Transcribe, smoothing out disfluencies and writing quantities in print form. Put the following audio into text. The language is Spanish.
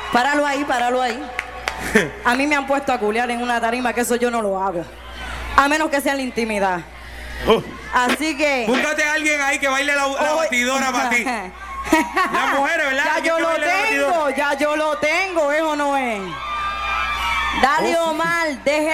Páralo ahí, páralo ahí. A mí me han puesto a culiar en una tarima, que eso yo no lo hago. A menos que sea en la intimidad. Así que... Búscate a alguien ahí que baile la batidora para ti. Las mujeres, ¿verdad? Ya yo lo tengo, ¿eso no es? Dale, Omar, deje